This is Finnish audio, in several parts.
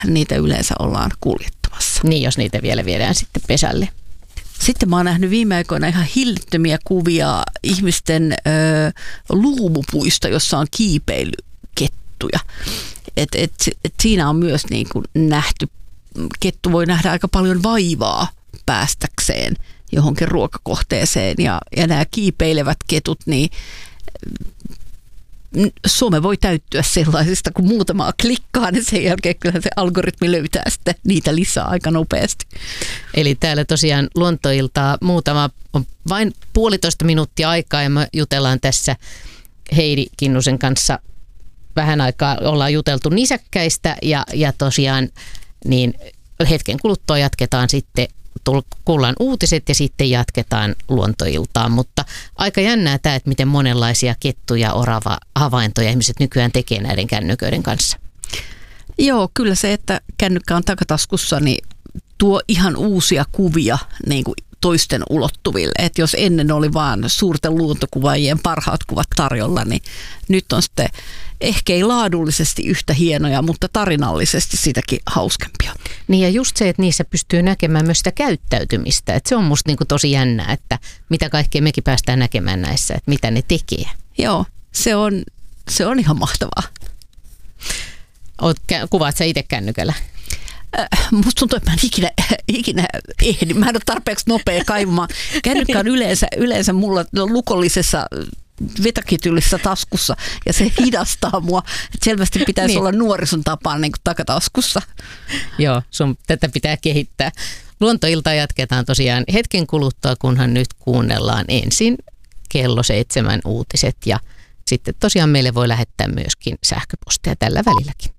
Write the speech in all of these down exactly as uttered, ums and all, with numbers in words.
niitä yleensä ollaan kuljettamassa. Niin, jos niitä vielä viedään sitten pesälle. Sitten mä oon nähnyt viime aikoina ihan hillittömiä kuvia ihmisten ö, luumupuista, jossa on kiipeilykettuja. Et, et, et siinä on myös niin kuin nähty, kettu voi nähdä aika paljon vaivaa päästäkseen johonkin ruokakohteeseen. Ja, ja nämä kiipeilevät ketut, niin some voi täyttyä sellaisista, kun muutamaa klikkaa, niin sen jälkeen kyllä se algoritmi löytää sitten niitä lisää aika nopeasti. Eli täällä tosiaan luontoiltaa muutama, on vain puolitoista minuuttia aikaa ja me jutellaan tässä Heidi Kinnusen kanssa vähän aikaa. Ollaan juteltu nisäkkäistä ja, ja tosiaan niin hetken kuluttua jatketaan sitten, kuullaan uutiset ja sitten jatketaan luontoiltaan, mutta aika jännää tämä, että miten monenlaisia kettuja, orava havaintoja ihmiset nykyään tekee näiden kännyköiden kanssa. Joo, kyllä se, että kännykkä on takataskussa, niin tuo ihan uusia kuvia niin kuin toisten ulottuville. Että jos ennen oli vaan suurten luontokuvaajien parhaat kuvat tarjolla, niin nyt on sitten ehkä ei laadullisesti yhtä hienoja, mutta tarinallisesti sitäkin hauskempia. Niin ja just se, että niissä pystyy näkemään myös sitä käyttäytymistä. Että se on musta niinku tosi jännää, että mitä kaikkea mekin päästään näkemään näissä, että mitä ne tekee. Joo, se on, se on ihan mahtavaa. Oot, kuvaat sä itse kännykällä? Äh, musta tuntuu, että mä en ikinä, ikinä ehdi. Mä en ole tarpeeksi nopea kaivamaan. Kännykkä on yleensä, yleensä mulla lukollisessa vetakityllisessä taskussa ja se hidastaa mua. Et selvästi pitäisi niin olla nuorison tapaan niin kuin takataskussa. Joo, sun tätä pitää kehittää. Luontoiltaa jatketaan tosiaan hetken kuluttua, kunhan nyt kuunnellaan ensin kello seitsemän uutiset ja sitten tosiaan meille voi lähettää myöskin sähköpostia tällä välilläkin.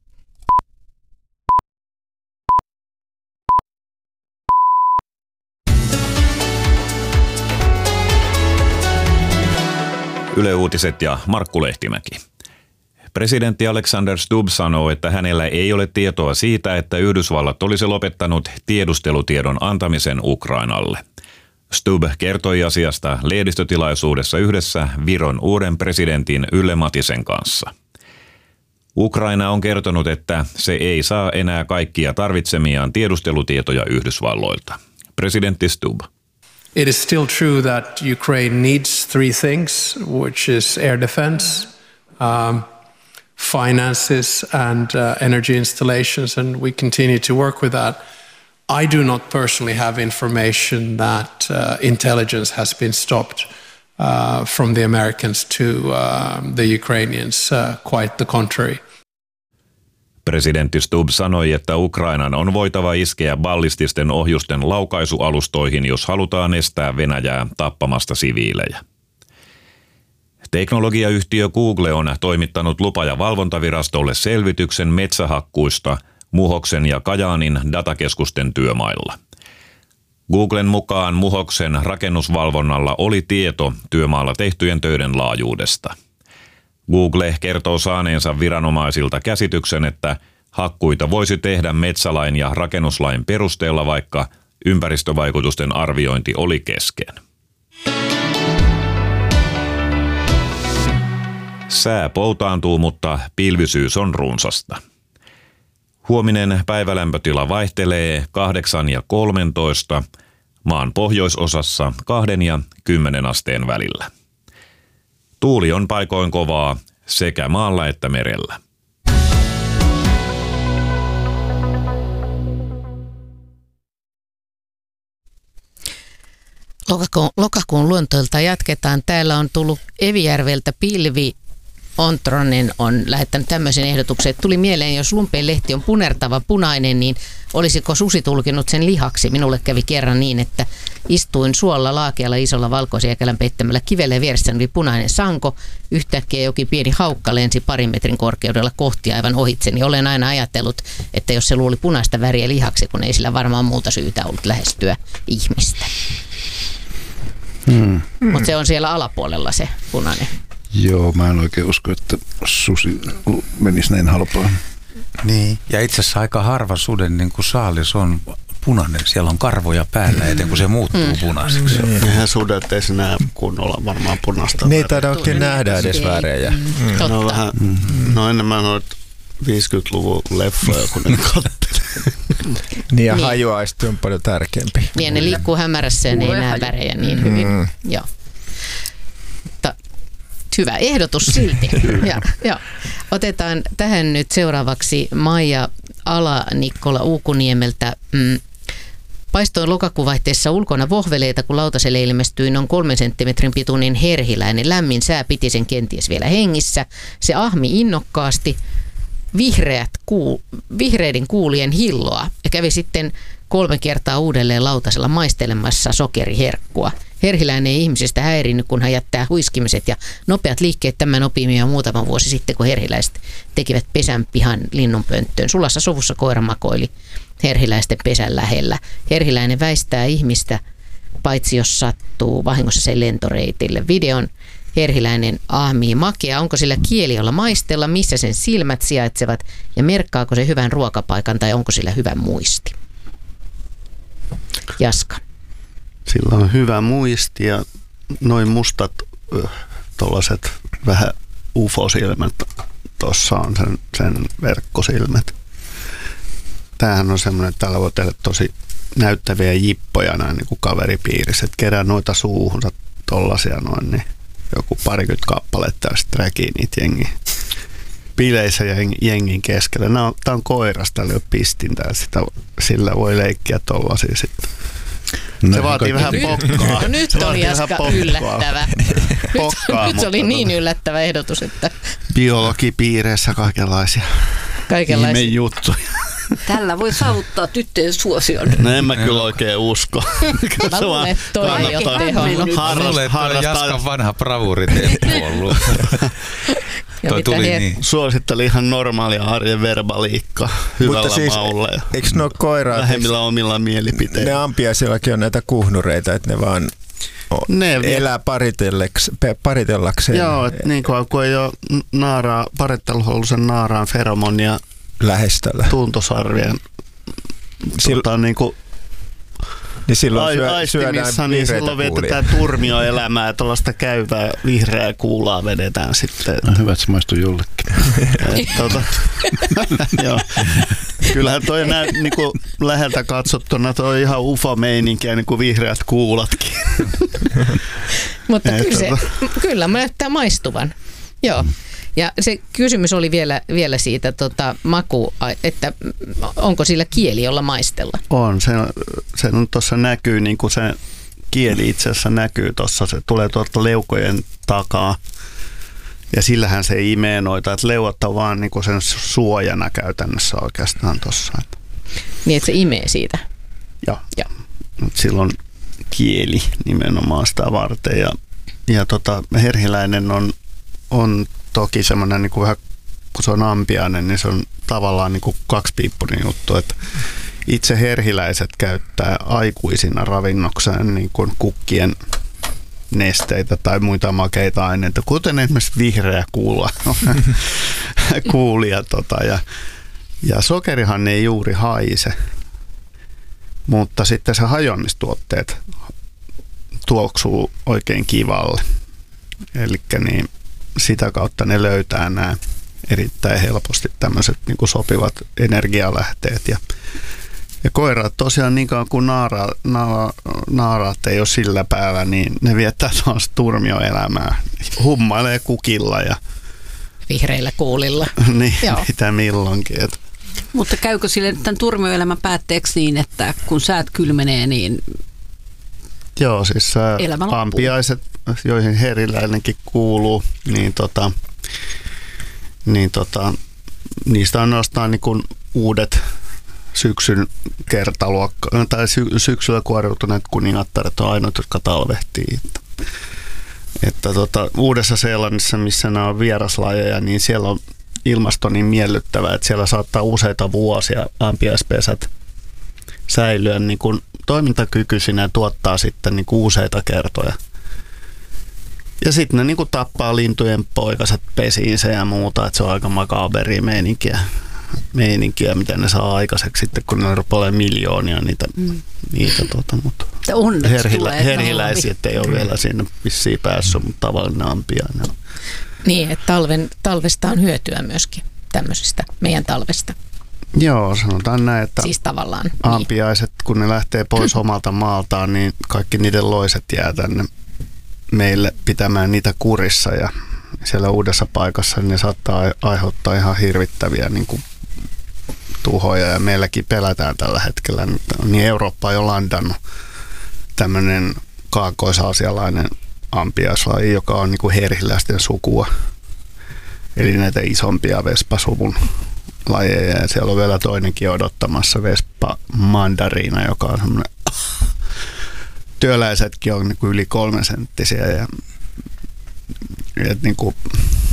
Yle Uutiset ja Markku Lehtimäki. Presidentti Alexander Stubb sanoo, että hänellä ei ole tietoa siitä, että Yhdysvallat olisi lopettanut tiedustelutiedon antamisen Ukrainalle. Stubb kertoi asiasta lehdistötilaisuudessa yhdessä Viron uuden presidentin Yle Matisen kanssa. Ukraina on kertonut, että se ei saa enää kaikkia tarvitsemiaan tiedustelutietoja Yhdysvalloilta. Presidentti Stubb. It is still true that Ukraine needs three things, which is air defense, um, finances and uh, energy installations, and we continue to work with that. I do not personally have information that uh, intelligence has been stopped uh, from the Americans to uh, the Ukrainians, uh, quite the contrary. Presidentti Stubb sanoi, että Ukrainan on voitava iskeä ballististen ohjusten laukaisualustoihin, jos halutaan estää Venäjää tappamasta siviilejä. Teknologiayhtiö Google on toimittanut lupa- ja valvontavirastolle selvityksen metsähakkuista Muhoksen ja Kajaanin datakeskusten työmailla. Googlen mukaan Muhoksen rakennusvalvonnalla oli tieto työmaalla tehtyjen töiden laajuudesta. Google kertoo saaneensa viranomaisilta käsityksen, että hakkuita voisi tehdä metsälain ja rakennuslain perusteella, vaikka ympäristövaikutusten arviointi oli kesken. Sää poutaantuu, mutta pilvisyys on runsasta. Huominen päivälämpötila vaihtelee kahdeksan ja kolmetoista, maan pohjoisosassa kahden ja kymmenen asteen välillä. Tuuli on paikoin kovaa sekä maalla että merellä. Lokakuun, lokakuun luontoilta jatketaan. Täällä on tullut Evijärveltä Pilvi Ontronen on lähettänyt tämmöisen ehdotuksen, että tuli mieleen, jos lumpeen lehti on punertava punainen, niin olisiko susi tulkinut sen lihaksi? Minulle kävi kerran niin, että istuin suolla laakealla isolla valkoisiäkälän peittämällä kivellä ja vieressä oli punainen sanko. Yhtäkkiä jokin pieni haukka lensi parin metrin korkeudella kohti aivan ohitseni. Olen aina ajatellut, että jos se luuli punaista väriä lihaksi, kun ei sillä varmaan muuta syytä ollut lähestyä ihmistä. Hmm. Mutta se on siellä alapuolella se punainen. Joo, mä en oikein usko, että susi menisi näin halpaan. Niin, ja itse asiassa aika harva suden niin kuin saalis on punainen. Siellä on karvoja päällä, eteen kun se muuttuu mm. punaiseksi. Mm. Eihän sudet ei se näe kunnolla varmaan punaista. Ne ei taida oikein nähdä edes värejä. Mm. No, vähän, mm. no enemmän noita viisikymmentäluvun leffoja, kun ne kattelee. Niin ja Niin. hajuaisti on paljon tärkeämpi. Niin, ne liikkuu hämärässä ja ne ei Kuulee näe haju. värejä niin hyvin. Mm. Joo. Mutta hyvä ehdotus silti. ja, ja. Otetaan tähän nyt seuraavaksi Maija Ala-Nikkola Uukuniemeltä. Mm. Paistoin lokakuun vaihteessa ulkona vohveleita, kun lautaselle ilmestyi noin kolmen senttimetrin pituinen herhiläinen. Lämmin sää piti sen kenties vielä hengissä. Se ahmi innokkaasti vihreät kuu, vihreiden kuulien hilloa ja kävi sitten kolme kertaa uudelleen lautasella maistelemassa sokeriherkkua. Herhiläinen ei ihmisistä häirinyt, kun hän jättää huiskimiset ja nopeat liikkeet. Tämän opimme jo muutama vuosi sitten, kun herhiläiset tekivät pesän pihan linnunpönttöön. Sulassa sovussa koira makoili herhiläisten pesän lähellä. Herhiläinen väistää ihmistä, paitsi jos sattuu vahingossa sen lentoreitille. Videon herhiläinen ahmii makea. Onko sillä kieli, jolla maistella, missä sen silmät sijaitsevat ja merkkaako se hyvän ruokapaikan tai onko sillä hyvä muisti? Jaska. Sillä on hyvä muisti ja noin mustat tuollaiset vähän ufosilmät. Tuossa on sen, sen verkkosilmät. Tämähän on semmoinen, että täällä voi tehdä tosi näyttäviä jippoja näin niin kuin kaveripiirissä. Että kerää noita suuhunsa tollasia noin, niin joku parikymmentä kappaletta ja sitten räkii niitä jengiä bileissä ja jengin keskellä. Tämä on, on koiras, täällä ei ole pistintä, sitä, sillä voi leikkiä tollasia sitten. No, Se vaatii vähän pokkaa. No nyt Se oli vaatii Jaska vähän pokkaa. yllättävä. Pokkaa, nyt, nyt se oli mutta niin tota- yllättävä ehdotus, että Biologipiireissä kaikenlaisia kaikenlaisia. ihme juttuja. Tällä voi saavuttaa tyttöjen suosion. No en mä kyllä oikein usko. Mä luulen, että toi ei kannattaa ole tehonnut. Mä luulen, että oli harrastaa. Jaskan vanha bravuriteettu ollut. Ja Toi mitä tuli he- niin. Suositteli ihan normaalia arjen verbaliikkaa hyvällä Mutta siis, maulla ja eikö nuo koiraat, vähemmillä omilla mielipiteillä. ne ampiaisillakin on näitä kuhnureita, että ne vaan o- Ne vie- elää paritelleksi- pe- paritellakseen Joo, että niin kuin kun ei ole naaraa, paritteluhaluisen naaraan feromonia lähestöllä. tuntosarvien Sil- tota, niin kuin Niin silloin ai, syö, syödään aistimissa, niin vihreitä silloin kuulia. vietetään turmioelämää ja tuollaista käyvää vihreää kuulaa vedetään sitten. No, hyvä, että se maistuu jollekin. Et, tota, joo. Kyllähän toi nää, niin kuin läheltä katsottuna toi on ihan ufo-meininkiä, niin kuin vihreät kuulatkin. Mutta Et kyllä, se, tota- kyllä näyttää maistuvan. Joo. Ja se kysymys oli vielä, vielä siitä tota, maku, että onko sillä kieli, jolla maistella? On, se, se on tuossa näkyy, niin kuin se kieli itse asiassa näkyy tuossa, se tulee tuolta leukojen takaa. Ja sillähän se imee noita, että leuat on vaan niin kuin sen suojana käytännössä oikeastaan tuossa. Niin, että se imee siitä. Joo. Joo. Silloin kieli nimenomaan sitä varten. Ja, ja tota, herhiläinen on, on toki semmoinen niin kuin vähän, kun se on ampiainen, niin se on tavallaan niin kuin kaksipiippunen juttu, että itse herhiläiset käyttää aikuisina ravinnokseen niin kuin kukkien nesteitä tai muita makeita aineita, kuten esimerkiksi vihreä kuula, kuulia. Tota, ja, ja sokerihan ei juuri haise, mutta sitten se hajoamistuotteet tuoksuu oikein kivalle. Eli niin sitä kautta ne löytää nämä erittäin helposti tämmöiset niin kuin sopivat energialähteet. Ja, ja koirat tosiaan niin kauan kuin naara, naara, naaraat ei ole sillä päällä, niin ne viettää taas turmioelämää. Hummailee kukilla ja Vihreillä kuulilla. niin, Joo. mitä milloinkin. Et, Mutta käykö sille tämän turmioelämän päätteeksi niin, että kun säät kylmenee, niin joo, siis Elämä loppuu. ampiaiset, joihin herhiläinenkin kuuluu, niin, tota, niin tota, niistä on ainoastaan niin kuin uudet syksyn kertaluokka, tai sy- syksyllä kuoriutuneet kuningattaret on ainoat, jotka talvehtii. Että, että tota, Uudessa-Seelannissa, missä nämä on vieraslajeja, niin siellä on ilmasto niin miellyttävä, että siellä saattaa useita vuosia ampiaispesät säilyä niin kuin toimintakykyisinä ja tuottaa sitten niin kuin useita kertoja. Ja sitten ne niin kuin tappaa lintujen poikaset pesiinsä ja muuta, että se on aika makaberia meininkiä, meininkiä, mitä ne saa aikaiseksi sitten, kun ne rupeaa olemaan miljoonia niitä, mm. niitä tota, mutta herhilä, herhiläiset ei ole vielä sinne vissiin päässyt, mutta tavallinen ampiainen on. Niin, että talven, talvesta on hyötyä myöskin. tämmöisestä meidän talvesta. Joo, sanotaan näin, että siis tavallaan ampiaiset, niin. kun ne lähtee pois omalta maaltaan, niin kaikki niiden loiset jää tänne meille pitämään niitä kurissa ja siellä uudessa paikassa ne saattaa aiheuttaa ihan hirvittäviä niin kuin tuhoja ja meilläkin pelätään tällä hetkellä. Niin Eurooppa on jo landannut tämmöinen kaakkois-aasialainen ampiaislaji, joka on niin kuin herhiläisten sukua. Eli näitä isompia vespasuvun lajeja ja siellä on vielä toinenkin odottamassa vespa mandariina, joka on semmoinen työläisetkin on niin kuin yli kolmen senttisiä ja et niin kuin,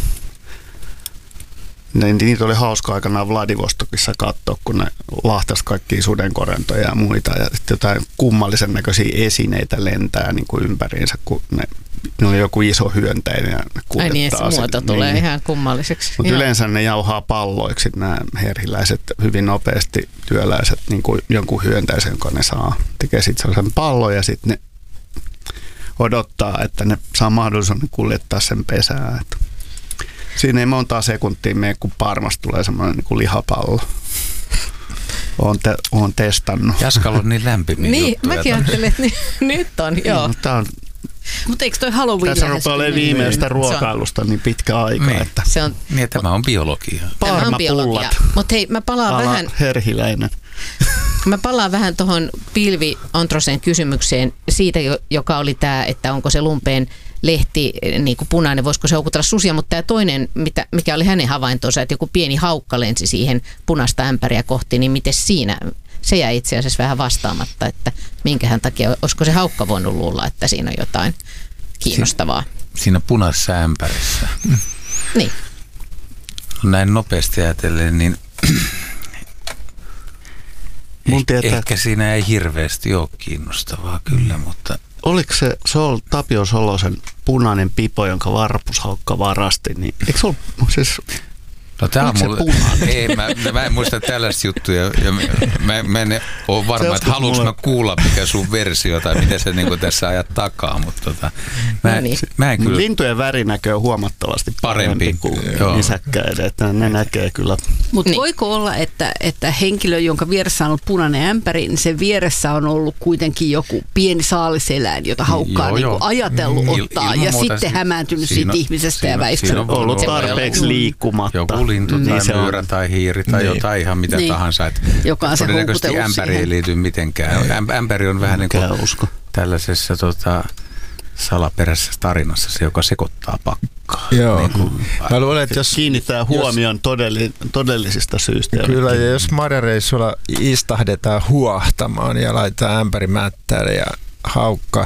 ne, niitä oli hauska aikanaan Vladivostokissa katsoa, kun ne lahtasi kaikkia sudenkorentoja ja muita ja sitten jotain kummallisen näköisiä esineitä lentää niin kuin ympäriinsä, kun ne, ne oli joku iso hyönteinen ja ne kuljettaa. Ai niin, se muoto sen, tulee niin. ihan kummalliseksi. Mutta yleensä ne jauhaa palloiksi nämä herhiläiset hyvin nopeasti työläiset niin kuin jonkun hyönteisen, jonka ne saa. Tekee sitten sellaisen pallon ja sitten ne odottaa, että ne saa mahdollisuuden kuljettaa sen pesää. Että siinä ei montaa sekuntia mene, kun parmasta tulee semmoinen niin kuin lihapallo. Olen, te, olen testannut. Jaskalla on niin lämpimiä Niin, juttuja. mäkin ajattelin, että nyt on, joo. No, tää on, Mutta eikö toi Halloween tässä rupeaa olemaan viimeistä niin. ruokailusta niin pitkä aika, Niin. että Se on, Niin, tämä on biologia. tämä on biologia. parmapullat. Mutta hei, mä palaan Ala vähän... herhiläinen. Mä palaan vähän tuohon Pilvi Ontrosen kysymykseen siitä, joka oli tämä, että onko se lumpeen lehti niin kuin punainen, voisiko se houkutella susia, mutta tämä toinen, mitä, mikä oli hänen havaintonsa, että joku pieni haukka lensi siihen punaista ämpäriä kohti, niin miten siinä, se jäi itse asiassa vähän vastaamatta, että minkähän takia, olisiko se haukka voinut luulla, että siinä on jotain kiinnostavaa. Si- siinä punaisessa ämpärissä. Mm. Niin. Näin nopeasti ajatellen, niin Mun eh- tietää, ehkä siinä ei hirveästi ole kiinnostavaa kyllä, mutta oliko se Sol, Tapio Solosen punainen pipo, jonka varpushaukka varasti, niin eikö se ollut siis... no tää on Oliko se mulle, punainen? ei, mä, mä en muista tällaista juttuja ja mä, mä en ole varma, että haluanko mä kuulla mikä sun versio tai mitä sä niin tässä ajat takaa, mutta tota, mä, No niin. mä en kyllä... Lintujen värinäkö on huomattavasti parempi, Parempi, kuin joo. nisäkkäiden, että ne näkee kyllä. Mutta Niin. voiko olla, että, että henkilö, jonka vieressä on ollut punainen ämpäri, niin sen vieressä on ollut kuitenkin joku pieni saaliseläin, jota haukkaa Joo, niin joo. ajatellut Il- ottaa ilman ja muuta sitten si- hämääntynyt siinä- siitä ihmisestä siinä- ja väistänyt. siinä on Ollut Se voi tarpeeksi olla. liikkumatta. Joku lintu tai Niin se on. myyrä tai hiiri tai Niin. jotain ihan mitä Niin. tahansa. Että Joka on se todennäköisesti houkutellut ämpäri ei siihen. liity mitenkään. Äm- Ämpäri on vähän niin Mikä kuin usko. tällaisessa tota, salaperäisessä tarinassa se, joka sekoittaa pakkaa. Joo. Niin kuin, Mä luulen, että jos, Kiinnittää huomion todelli, todellisista syistä. kyllä, ja jos marjareissulla istahdetaan huohtamaan ja laitetaan ämpäri mättäälle ja haukka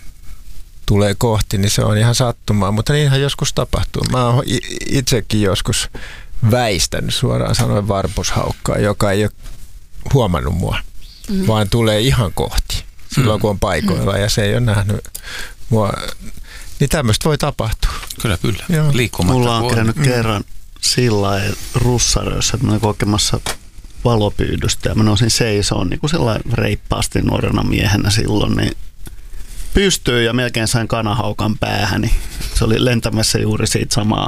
tulee kohti, niin se on ihan sattumaa, mutta niinhän joskus tapahtuu. Mä oon i- itsekin joskus väistänyt suoraan sanoen varpushaukkaa, joka ei ole huomannut mua, mm. vaan tulee ihan kohti silloin, kun on paikoilla ja se ei ole nähnyt mua. Niin tämmöistä voi tapahtua. kyllä, kyllä. Joo. Liikkumatta. Mulla on kun käynyt kerran sillä lailla russaröissä, että mä olin kokemassa valopyydystä ja mä nousin seisoon niin kuin sellainen reippaasti nuorena miehenä silloin, niin pystyy ja melkein sain kanahaukan päähäni. Se oli lentämässä juuri siitä samaa.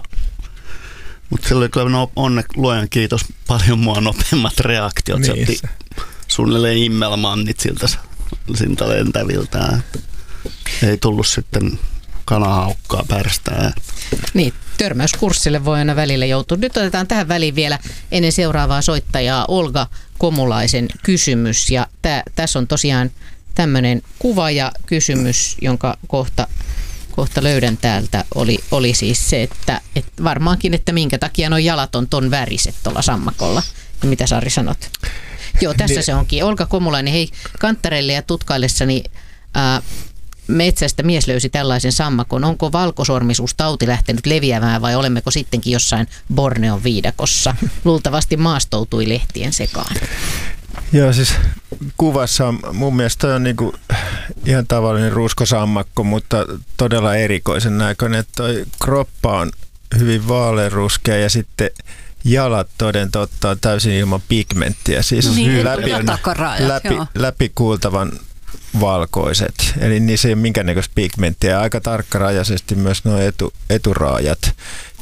Mutta sillä oli kyllä no, onne, luojan kiitos, paljon mua nopeammat reaktiot. Se Niin otti se. suunnilleen immelmannit siltä, siltä lentäviltään. Ei tullut sitten kanahaukkaa pärstää. Niin, törmäyskurssille voi aina välillä joutua. Nyt otetaan tähän väliin vielä ennen seuraavaa soittajaa Olga Komulaisen kysymys. Ja tää, tässä on tosiaan tämmöinen kuva ja kysymys, jonka kohta, kohta löydän täältä, oli, oli siis se, että, että varmaankin, että minkä takia nuo jalat on ton väriset tuolla sammakolla. Ja mitä Sari sanot? Joo, tässä Niin. se onkin. Olga Komulainen, hei, kanttarelle ja tutkaillessani ää, metsästä mies löysi tällaisen sammakon. Onko valkosormisuustauti lähtenyt leviämään vai olemmeko sittenkin jossain Borneon viidakossa? Luultavasti maastoutui lehtien sekaan. Joo, siis kuvassa on, mun mielestä toi on niinku ihan tavallinen ruskosammakko, mutta todella erikoisen näköinen. Toi kroppa on hyvin vaaleanruskea ja sitten jalat toden totta on täysin ilman pigmenttiä. Siis Niin, läpi, ja takarajat, läpi, joo. läpikuultavan valkoiset. Eli niissä ei ole minkäännäköistä pigmenttiä. Aika tarkkarajaisesti myös nuo etu, eturaajat.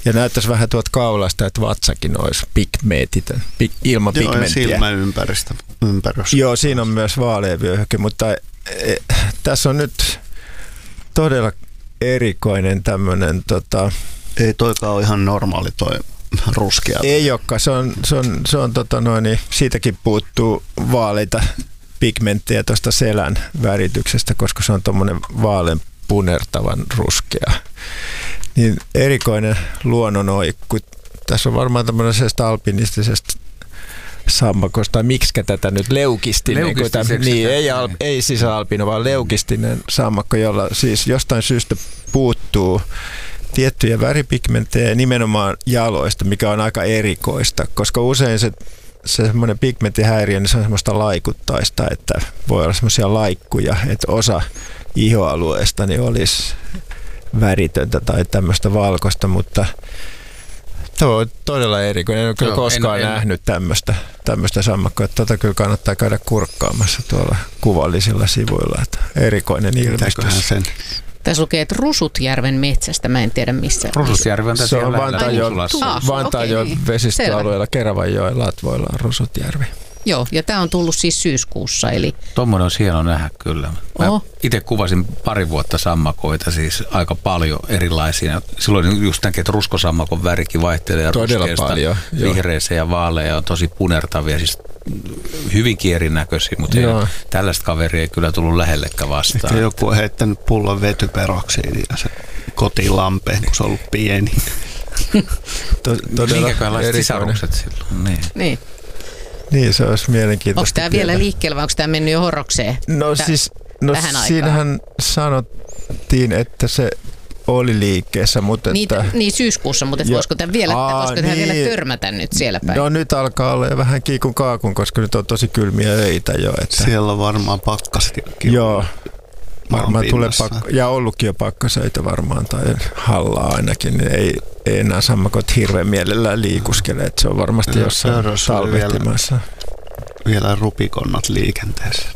Ja näyttäisi vähän tuolta kaulasta, että vatsakin olisi pigmentitön, pig, ilman Joo, pigmenttiä. Joo, ja silmäympäristö. Ympärys. Joo, siinä on myös vaaleavyöhyke, mutta e, tässä on nyt todella erikoinen tämmöinen... Tota, ei toikaan ole ihan normaali toi ruskea. Ei olekaan, se on, se on, se on tota noin, niin siitäkin puuttuu vaaleita pigmenttejä tuosta selän värityksestä, koska se on tuommoinen vaalean punertavan ruskea. Niin erikoinen luonnonoikku. Tässä on varmaan tämmöisestä alpinistisesta sammakosta, tai miksikä tätä nyt, leukistinen, tämän, niin, ei, al, ei siis alpino, vaan leukistinen sammakko, jolla siis jostain syystä puuttuu tiettyjä väripigmenttejä nimenomaan jaloista, mikä on aika erikoista, koska usein se, se semmoinen pigmenttihäiriö, niin se on semmoista laikuttaista, että voi olla semmoisia laikkuja, että osa ihoalueesta niin olisi väritöntä tai tämmöistä valkoista, mutta tuo on todella erikoinen. En ole kyllä Joo, koskaan en, nähnyt tämmöistä, tämmöistä sammakkoa. Tota kyllä kannattaa käydä kurkkaamassa tuolla kuvallisilla sivuilla. Että erikoinen ilmestys. Sen? Tässä lukee, että Rusutjärven metsästä. Mä en tiedä missä. Rusutjärvi on tässä lähellä. Vantaanjoen okay, niin. vesistöalueella, Keravanjoen latvoilla on Rusutjärvi. Joo, ja tämä on tullut siis syyskuussa. Eli... Tuommoinen on hieno nähdä kyllä. Mä itse kuvasin pari vuotta sammakoita, siis aika paljon erilaisia. Silloin just näkee, että ruskosammakon värikin vaihtelee ruskeasta vihreäseen ja vaaleja on tosi punertavia, siis hyvinkin erinäköisiä, mutta ei, tällaista kaveria ei kyllä tullut lähellekään vastaan. Ehkä joku on heittänyt pullon vetyperoksiin ja se kotiin lampeen, kun se on ollut pieni. Minkälaista sisarukset silloin? Niin. niin. Niin, se olisi mielenkiintoista. Onko tämä vielä tietää. liikkeellä vai onko tämä mennyt jo horrokseen? No Tää, siis, no siinähän sanottiin, että se oli liikkeessä, mutta niin, että... Niin syyskuussa, mutta jo, voisiko tämä vielä, aa, voisiko tämä niin, vielä törmätä nyt siellä päin? No nyt alkaa olla jo vähän kiikun kaakun, koska nyt on tosi kylmiä öitä jo. Että... Siellä on varmaan pakkastiakin. Joo, varmaan tulee pakka, ja ollutkin jo pakkasöitä varmaan, tai hallaa ainakin, niin ei, ei enää sammakot hirveän mielellään liikuskele, että se on varmasti ja jossain talvehtimassa. Vielä, vielä rupikonnat liikenteessä.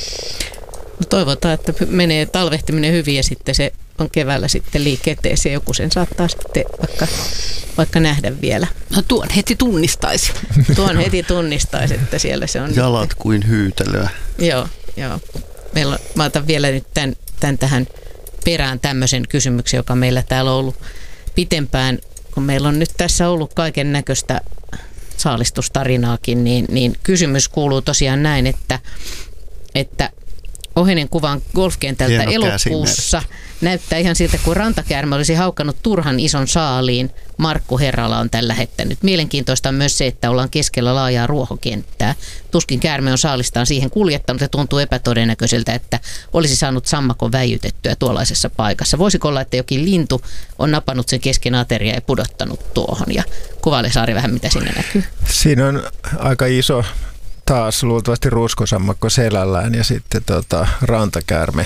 No toivotaan, että menee talvehtiminen hyvin ja sitten se on keväällä sitten liikenteeseen. Joku sen saattaa sitten vaikka, vaikka nähdä vielä. No tuon heti tunnistaisi. Tuon heti tunnistaisi, että siellä se on. Jalat kuin hyytelöä. Joo, joo. Meillä on, mä otan vielä nyt tämän, tämän tähän perään tämmöisen kysymyksen, joka meillä täällä on ollut pitempään. Kun meillä on nyt tässä ollut kaiken näköistä saalistustarinaakin, niin, niin kysymys kuuluu tosiaan näin, että, että Ohinen kuvaan golfkentältä Hieno elokuussa. Näyttää ihan siltä, kun rantakäärme olisi haukannut turhan ison saaliin. Markku Herrala on tämän lähettänyt. Mielenkiintoista on myös se, että ollaan keskellä laajaa ruohokenttää. Tuskin käärme on saalistaan siihen kuljettanut ja tuntuu epätodennäköiseltä, että olisi saanut sammakon väijytettyä tuollaisessa paikassa. Voisiko olla, että jokin lintu on napannut sen kesken ateriaa ja pudottanut tuohon? Ja kuvaile Saari vähän, mitä sinne näkyy. Siinä on aika iso taas luultavasti ruskosammakko selällään ja sitten tota, rantakäärme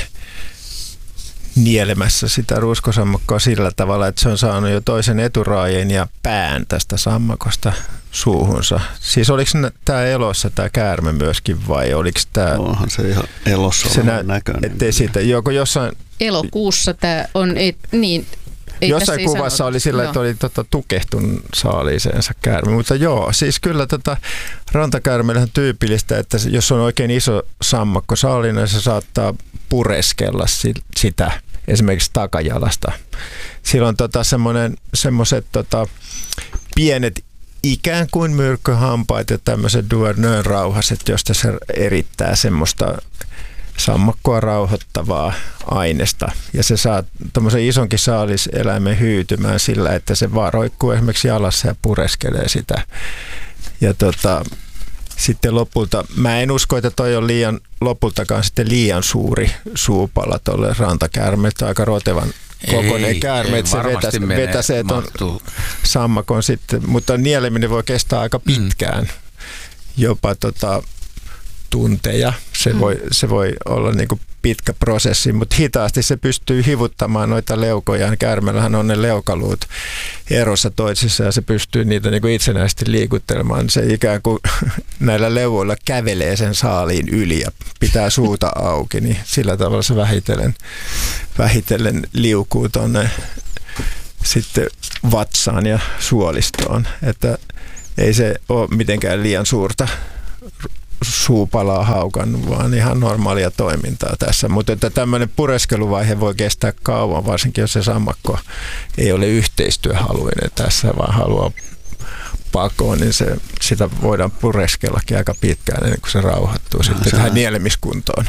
nielemässä sitä ruskosammakkoa sillä tavalla, että se on saanut jo toisen eturaajen ja pään tästä sammakosta suuhunsa. Siis oliko tämä elossa tämä käärme myöskin vai oliko tämä... Onhan se ihan elossa se nä- näköinen. Ettei siitä, joko jossain... Elokuussa tämä on, ei, niin... Ei jossain kuvassa sanota. Oli sillä, joo. Että oli tota, tukehtun saaliiseensa käärme, mutta joo, siis kyllä tota, rantakäärmeellä on tyypillistä, että jos on oikein iso sammakko saalina, niin se saattaa pureskella si- sitä esimerkiksi takajalasta. Sillä on tota, semmoiset tota, pienet ikään kuin myrkkyhampaat ja tämmöiset Duernön rauhaset, josta se erittää semmoista sammakkoa rauhoittavaa aineesta. Ja se saa tommosen isonkin saaliseläimen hyytymään sillä, että se vaan roikkuu esimerkiksi jalassa ja pureskelee sitä. Ja tota, sitten lopulta, mä en usko, että toi on liian, lopultakaan sitten liian suuri suupala tuolle rantakäärmeelle, aika rotevan kokoinen käärme, että se vetäisi, vetäsee ton sammakon sitten, mutta nieleminen voi kestää aika pitkään, mm. jopa tota, tunteja. Se, mm. voi, se voi olla niin kuin pitkä prosessi, mutta hitaasti se pystyy hivuttamaan noita leukoja. Käärmeellähän on ne leukaluut erossa toisissa ja se pystyy niitä niin kuin itsenäisesti liikuttelemaan. Se ikään kuin näillä leuvoilla kävelee sen saaliin yli ja pitää suuta auki, niin sillä tavalla se vähitellen, vähitellen liukuu tuonne sitten vatsaan ja suolistoon, että ei se ole mitenkään liian suurta suupalaa haukannut, vaan ihan normaalia toimintaa tässä. Mutta että tämmöinen pureskeluvaihe voi kestää kauan, varsinkin jos se sammakko ei ole yhteistyöhaluinen tässä, vaan haluaa pakoon, niin se, sitä voidaan pureskellakin aika pitkään ennen kuin se rauhoittuu sitten tähän nielemiskuntoon.